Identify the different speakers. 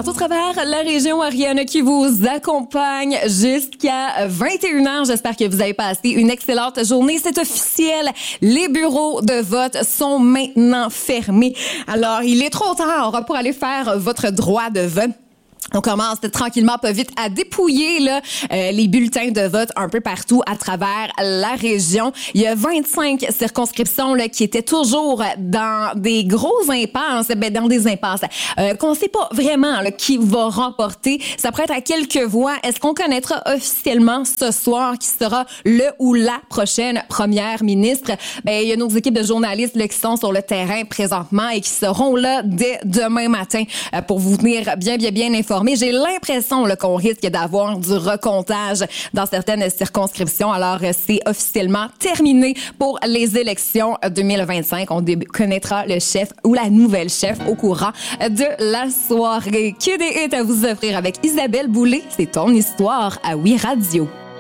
Speaker 1: partout à travers la région Ariane qui vous accompagne jusqu'à 21h. J'espère que vous avez passé une excellente journée. C'est officiel. Les bureaux de vote sont maintenant fermés. Alors, il est trop tard pour aller faire votre droit de vote. On commence tranquillement, pas vite, à dépouiller les bulletins de vote un peu partout à travers la région. Il y a 25 circonscriptions qui étaient toujours dans des grosses impasses, dans des impasses qu'on sait pas vraiment qui va remporter. Ça prête à quelques voix. Est-ce qu'on connaîtra officiellement ce soir qui sera le ou la prochaine première ministre? Il y a nos équipes de journalistes qui sont sur le terrain présentement et qui seront là dès demain matin pour vous tenir bien informés. J'ai l'impression qu'on risque d'avoir du recomptage dans certaines circonscriptions. Alors, c'est officiellement terminé pour les élections 2025. On connaîtra le chef ou la nouvelle chef au courant de la soirée. Que des hits à vous offrir avec Isabelle Boulay. C'est ton histoire à Oui Radio.